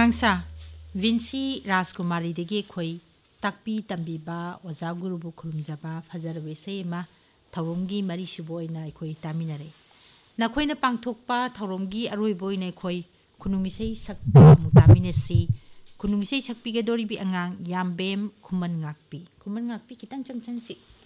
ꯈꯣꯏꯔꯥꯡꯁꯥ Vinci ꯔꯥꯖꯀꯨꯃꯥꯔꯤꯗꯒꯤ ꯑꯩꯈꯣꯏ ꯇꯥꯛꯄꯤ ꯇꯝꯕꯤꯕ ꯑꯣꯖꯥ ꯒꯨꯔꯨꯕꯨ ꯈꯨꯔꯨꯝꯖꯕ ꯐꯖꯔꯕ ꯏꯁꯩ ꯑꯃ ꯊꯧꯔꯝꯒꯤ ꯃꯔꯤꯁꯨꯕ ꯑꯣꯏꯅ ꯑꯩꯈꯣꯏ ꯇꯥꯃꯤꯟꯅꯔꯦ ꯅꯈꯣꯏꯅ ꯄꯥꯡꯊꯣꯛꯄ ꯊꯧꯔꯝꯒꯤ ꯑꯔꯣꯏꯕ ꯑꯣꯏꯅ ꯑꯩꯈꯣꯏ ꯈꯨꯅꯨꯡ ꯏꯁꯩ ꯁꯛꯄ ꯑꯃꯨꯛ ꯇꯥꯃꯤꯟꯅꯁꯤ ꯈꯨꯅꯨꯡ ꯏꯁꯩ ꯁꯛꯄꯤꯒꯗꯧꯔꯤꯕꯤ ꯑꯉꯥꯡ ꯌꯥꯝꯕꯦꯝ ꯈꯨꯃꯟ ꯉꯥꯛꯄꯤ ꯈꯤꯇꯪ ꯆꯪꯁꯟꯁꯤ